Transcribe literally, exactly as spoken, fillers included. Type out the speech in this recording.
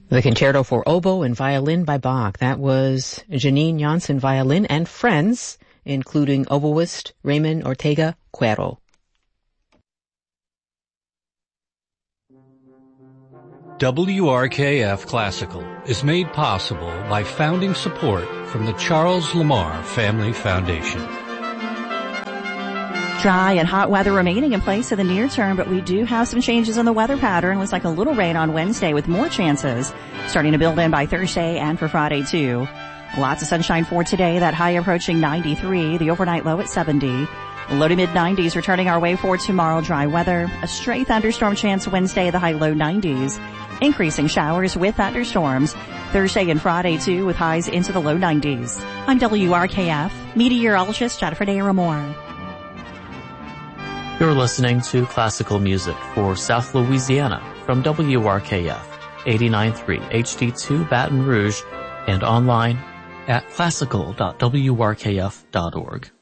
The Concerto for Oboe and Violin by Bach. That was Janine Janssen Violin and friends, including oboist Raymond Ortega Cuero. W R K F Classical is made possible by founding support from the Charles Lamar Family Foundation. Dry and hot weather remaining in place in the near term, but we do have some changes in the weather pattern. Looks like a little rain on Wednesday with more chances starting to build in by Thursday and for Friday too. Lots of sunshine for today, that high approaching ninety-three, the overnight low at seventy. Low to mid nineties returning our way for tomorrow, dry weather. A stray thunderstorm chance Wednesday, the high low nineties. Increasing showers with thunderstorms Thursday and Friday too, with highs into the low nineties. I'm W R K F meteorologist Jennifer Day-Ramore. You're listening to classical music for South Louisiana from W R K F eighty-nine point three H D two Baton Rouge and online at classical dot w r k f dot org.